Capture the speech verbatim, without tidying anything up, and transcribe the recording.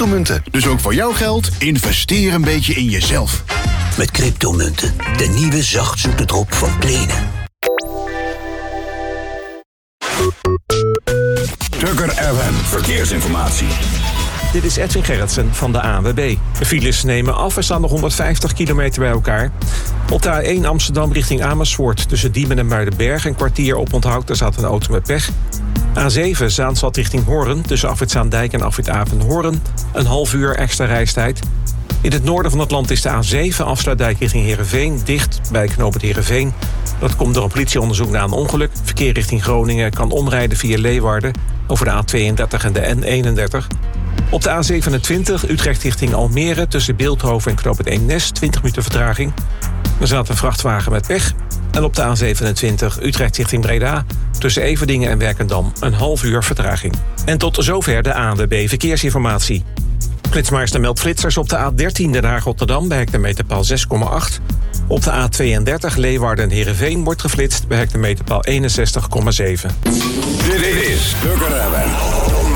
cryptomunten. Dus ook voor jouw geld, investeer een beetje in jezelf. Met cryptomunten, de nieuwe zachtzoete drop van Plenen. Tukker F M, verkeersinformatie. Dit is Edwin Gerritsen van de A N W B. De files nemen af, er staan nog honderdvijftig kilometer bij elkaar. Op de A één Amsterdam richting Amersfoort tussen Diemen en Muidenberg een kwartier op onthoud, daar staat een auto met pech. A zeven Zaanstad richting Hoorn tussen Afrit Zaandijk en Afrit Avenhoorn een half uur extra reistijd. In het noorden van het land is de A zeven Afsluitdijk richting Heerenveen dicht bij knooppunt Heerenveen. Dat komt door een politieonderzoek na een ongeluk. Verkeer richting Groningen kan omrijden via Leeuwarden over de A tweeëndertig en de N eenendertig. Op de A zevenentwintig Utrecht richting Almere tussen Beeldhoven en knooppunt Eemnes twintig minuten vertraging. Er staat een vrachtwagen met pech. En op de A zevenentwintig Utrecht richting Breda tussen Everdingen en Werkendam een half uur vertraging. En tot zover de A N W B Verkeersinformatie. Flitsmeister meldt flitsers op de A dertien Den Haag-Rotterdam bij hectometerpaal zes komma acht. Op de A tweeëndertig Leeuwarden en Heerenveen wordt geflitst bij hectometerpaal eenenzestig komma zeven. Dit is Tukker F M.